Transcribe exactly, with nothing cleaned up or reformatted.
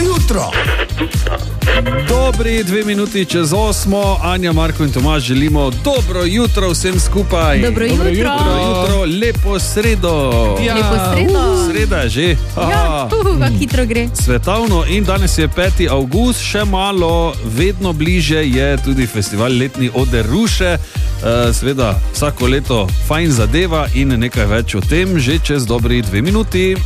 jutro. Dobri dve minuti čez osmo, Anja, Marko in Tomaž želimo dobro jutro vsem skupaj. Dobro jutro. Dobro jutro, lepo sredo. Ja. Lepo sredo. Sreda je že. Ja, uh, kako hitro gre. Svetovno in danes je peti avgust, še malo, vedno bliže je tudi festival letni Ode Ruše. Uh, seveda vsako leto fajn zadeva in nekaj več o tem že čez dobri dve minuti.